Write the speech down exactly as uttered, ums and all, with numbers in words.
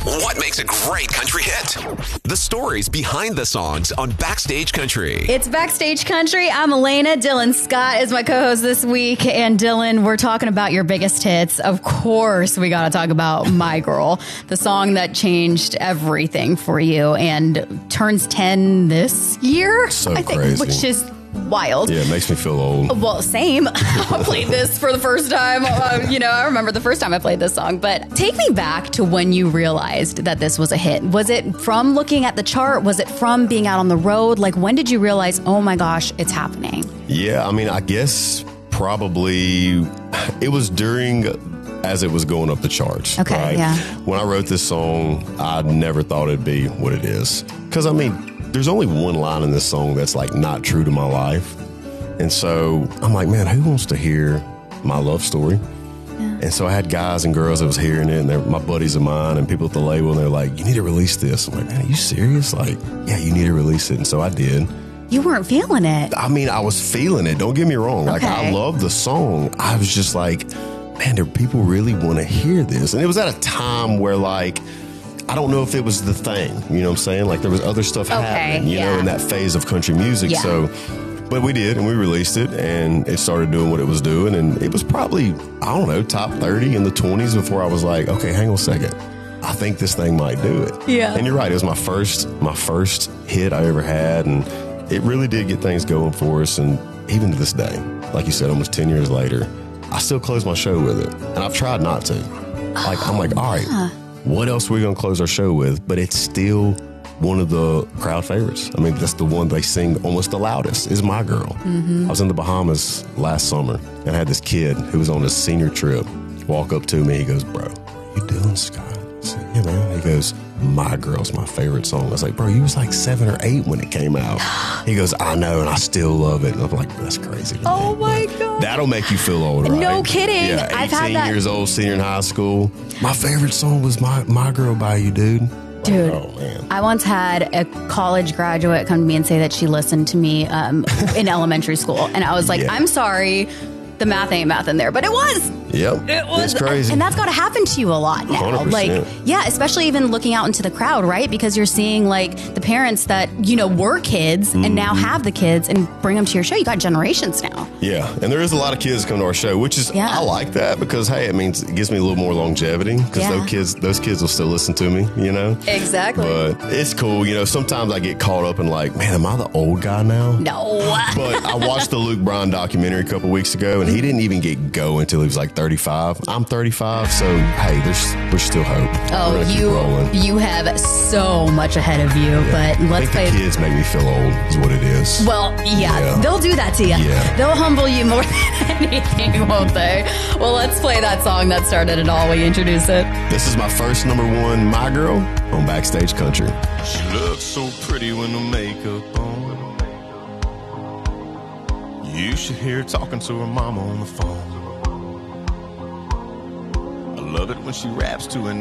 What makes a great country hit? The stories behind the songs on Backstage Country. It's Backstage Country. I'm Elena. Dylan Scott is my co-host this week. And Dylan, we're talking about your biggest hits. Of course, we got to talk about My Girl, the song that changed everything for you and turns ten this year. So I think, crazy. Which is wild. Yeah, it makes me feel old. Well, same. I played this for the first time. Uh, you know, I remember the first time I played this song. But take me back to when you realized that this was a hit. Was it from looking at the chart? Was it from being out on the road? Like, when did you realize, oh my gosh, it's happening? Yeah, I mean, I guess probably it was during as it was going up the charts. Okay, right? yeah. When I wrote this song, I never thought it'd be what it is. Because, I mean, there's only one line in this song that's like not true to my life. And so I'm like, man, who wants to hear my love story? Yeah. And so I had guys and girls that was hearing it, and they're my buddies of mine and people at the label, and they're like, you need to release this. I'm like, man, are you serious? Like, yeah, you need to release it. And so I did. You weren't feeling it. I mean, I was feeling it. Don't get me wrong. Like, okay. I love the song. I was just like, man, do people really want to hear this? And it was at a time where, like, I don't know if it was the thing, you know what I'm saying? Like, there was other stuff okay, happening, you yeah. know, in that phase of country music. Yeah. So, but we did, and we released it, and it started doing what it was doing. And it was probably, I don't know, top thirty in the twenties before I was like, okay, hang on a second. I think this thing might do it. Yeah. And you're right. It was my first, my first hit I ever had. And it really did get things going for us. And even to this day, like you said, almost ten years later, I still close my show with it. And I've tried not to. Like, I'm like, all right. What else are we going to close our show with? But it's still one of the crowd favorites. I mean, that's the one they sing almost the loudest, is My Girl. Mm-hmm. I was in the Bahamas last summer, and I had this kid who was on his senior trip walk up to me. He goes, bro, you Dylan Scott? I said, yeah, man. He goes, My Girl's my favorite song. I was like, bro, you was like seven or eight when it came out. He goes, I know, and I still love it. And I'm like, that's crazy. Oh, my God. That'll make you feel old, right? No kidding. Yeah, I've had eighteen that. years old, senior in high school. My favorite song was My My Girl by you, dude. Dude, oh, man. I once had a college graduate come to me and say that she listened to me um, in elementary school. And I was like, Yeah. I'm sorry, the math ain't math in there. But it was. Yep. It was It's crazy. And that's got to happen to you a lot now. one hundred percent. Like, yeah, especially even looking out into the crowd, right? Because you're seeing like the parents that, you know, were kids Mm-hmm. and now have the kids and bring them to your show. You got generations now. Yeah, and there is a lot of kids that come to our show, which is, Yeah. I like that because, hey, it means it gives me a little more longevity because Yeah. those kids, those kids will still listen to me, you know? Exactly. But it's cool. You know, sometimes I get caught up in like, man, am I the old guy now? No. But I watched the Luke Bryan documentary a couple weeks ago, and he didn't even get go until he was like thirty-five. I'm thirty-five, so hey, there's there's still hope. Oh, We're gonna keep you rolling. you have so much ahead of you, but I let's think play. the kids make me feel old, is what it is. Well, yeah, Yeah. they'll do that to you. Yeah. They'll humble you more than anything, won't they? Well, let's play that song that started it all. We introduce it. This is my first number one, My Girl, on Backstage Country. She looks so pretty with no makeup on. You should hear her talking to her mama on the phone. I love it when she raps to an